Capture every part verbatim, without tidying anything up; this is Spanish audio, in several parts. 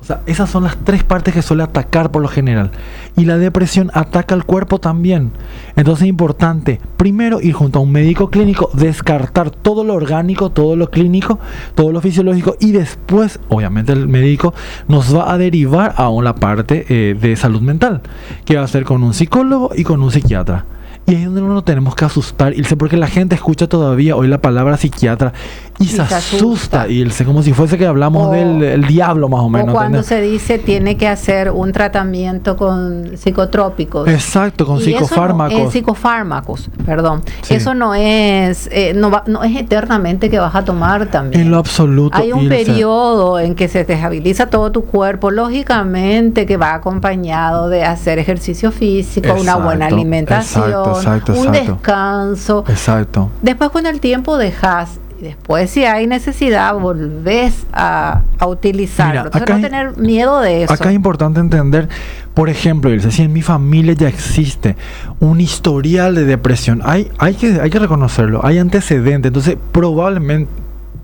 O sea, esas son las tres partes que suele atacar por lo general. Y la depresión ataca al cuerpo también. Entonces es importante, primero, ir junto a un médico clínico, descartar todo lo orgánico, todo lo clínico, todo lo fisiológico, y después, obviamente, el médico nos va a derivar a una parte eh, de salud mental, que va a ser con un psicólogo y con un psiquiatra. Y ahí es donde no nos tenemos que asustar, Ilse, porque la gente escucha todavía hoy la palabra psiquiatra y, y se, se asusta, asusta Ilse, como si fuese que hablamos o, del el diablo más o menos. O cuando ¿entendés? Se dice tiene que hacer un tratamiento con psicotrópicos. Exacto, con y psicofármacos. Eso no es, psicofármacos, perdón. Sí. Eso no es, eh, no, va, no es eternamente que vas a tomar también. En lo absoluto. Hay un Ilse. periodo en que se desestabiliza todo tu cuerpo, lógicamente que va acompañado de hacer ejercicio físico, exacto, una buena alimentación, exacto, exacto, un exacto. descanso. Exacto. Después con el tiempo dejas, y después si hay necesidad volvés a, a utilizarlo. Mira, Entonces acá no hay, tener miedo de eso. Acá es importante entender, por ejemplo, Ilse, si en mi familia ya existe un historial de depresión, hay, hay, que, hay que reconocerlo, hay antecedentes, entonces probablemente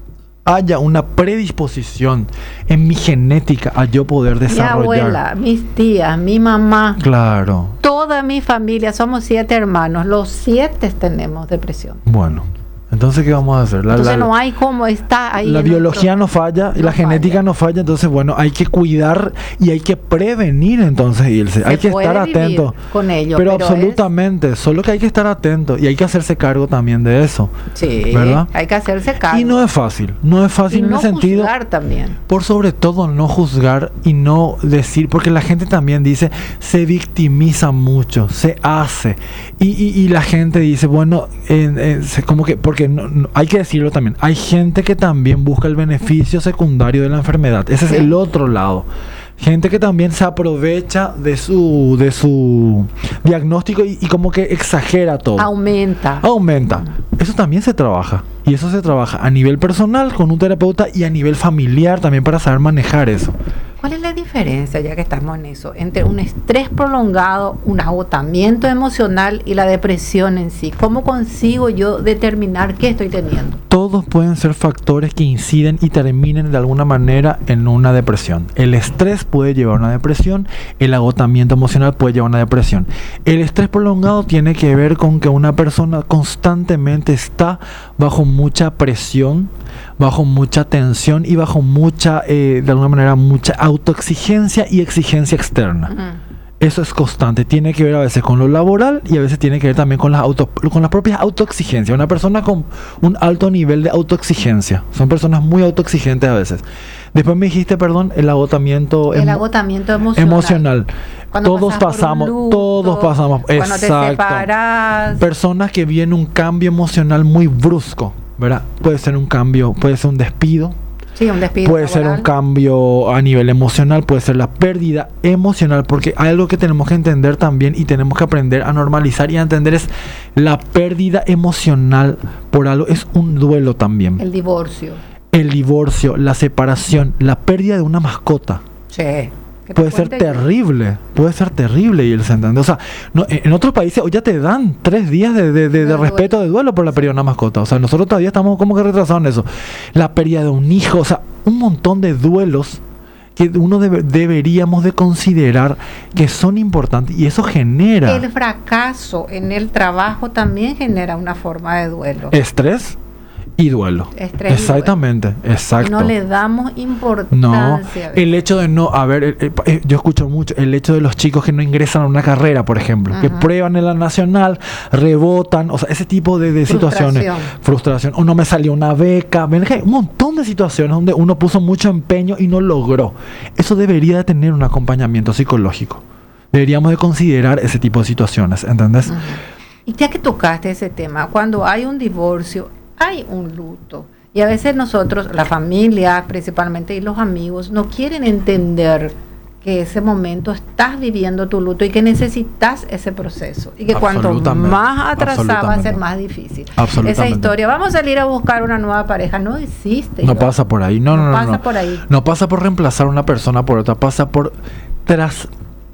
haya una predisposición en mi genética a yo poder desarrollar. Mi abuela, mis tías, mi mamá. Claro. Toda mi familia, somos siete hermanos, los siete tenemos depresión. Bueno, entonces ¿qué vamos a hacer? La, entonces la, no hay cómo está ahí. La biología no falla y no la genética falla. no falla, entonces bueno, hay que cuidar y hay que prevenir entonces, Ilse. Hay que estar atento con ello, pero, pero absolutamente, es... solo que hay que estar atento y hay que hacerse cargo también de eso. Sí, ¿verdad? Hay que hacerse cargo. Y no es fácil, no es fácil y en no el sentido. Juzgar también. Por sobre todo no juzgar y no decir, porque la gente también dice, se victimiza mucho, se hace. Y, y, y la gente dice, bueno, eh, eh, se, como que, porque no, no, hay que decirlo también, hay gente que también busca el beneficio secundario de la enfermedad. Ese sí. es el otro lado. Gente que también se aprovecha de su de su diagnóstico y, y como que exagera todo. Aumenta. Aumenta. Eso también se trabaja. Y eso se trabaja a nivel personal con un terapeuta y a nivel familiar también para saber manejar eso. ¿Cuál es la diferencia, ya que estamos en eso, entre un estrés prolongado, un agotamiento emocional y la depresión en sí? ¿Cómo consigo yo determinar qué estoy teniendo? Todos pueden ser factores que inciden y terminen de alguna manera en una depresión. El estrés puede llevar a una depresión, el agotamiento emocional puede llevar a una depresión. El estrés prolongado tiene que ver con que una persona constantemente está bajo mucha presión, bajo mucha tensión y bajo mucha, eh, de alguna manera, mucha autoexigencia y exigencia externa. Uh-huh. Eso es constante, tiene que ver a veces con lo laboral y a veces tiene que ver también con las, auto, con las propias autoexigencias. Una persona con un alto nivel de autoexigencia. Son personas muy autoexigentes a veces. Después me dijiste, perdón, el agotamiento, el emo- agotamiento emocional. emocional. Cuando todos pasamos, luto, todos pasamos. Cuando Exacto. te separas. Personas que vienen un cambio emocional muy brusco, ¿verdad? Puede ser un cambio, puede ser un despido. Sí, un despido puede laboral. Ser un cambio a nivel emocional, puede ser la pérdida emocional, porque hay algo que tenemos que entender también y tenemos que aprender a normalizar y a entender es la pérdida emocional por algo, es un duelo también. El divorcio. El divorcio, la separación, la pérdida de una mascota. Sí. Puede ser terrible, puede ser terrible, y el ¿entiende? O sea, no, en otros países hoy ya te dan tres días de, de, de, de respeto, de duelo por la pérdida de una mascota. O sea, nosotros todavía estamos como que retrasados en eso. La pérdida de un hijo, o sea, un montón de duelos que uno debe, deberíamos de considerar que son importantes y eso genera... El fracaso en el trabajo también genera una forma de duelo. Estrés y duelo. Estrés Exactamente, y duelo. exacto. Y no le damos importancia. No, el hecho de no, a ver, eh, eh, yo escucho mucho, el hecho de los chicos que no ingresan a una carrera, por ejemplo, uh-huh. que prueban en la nacional, rebotan, o sea, ese tipo de, de situaciones. Frustración. O no me salió una beca. Ven, hay un montón de situaciones donde uno puso mucho empeño y no logró. Eso debería de tener un acompañamiento psicológico. Deberíamos de considerar ese tipo de situaciones, ¿entendés? Uh-huh. Y ya que tocaste ese tema, cuando hay un divorcio, hay un luto y a veces nosotros, la familia principalmente y los amigos, no quieren entender que ese momento estás viviendo tu luto y que necesitas ese proceso y que cuanto más atrasado va a ser más difícil esa historia. Vamos a salir a buscar una nueva pareja, no existe. No pasa por ahí, no, no, no, no pasa no. por ahí. No pasa por reemplazar una persona por otra, pasa por tras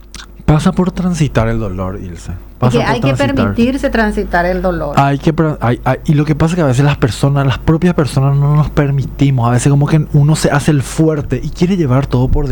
pasa por transitar el dolor, Ilse. Pasa y que hay transitar. que permitirse transitar el dolor. Hay que hay, hay, y lo que pasa es que a veces las personas, las propias personas no nos permitimos, a veces como que uno se hace el fuerte y quiere llevar todo por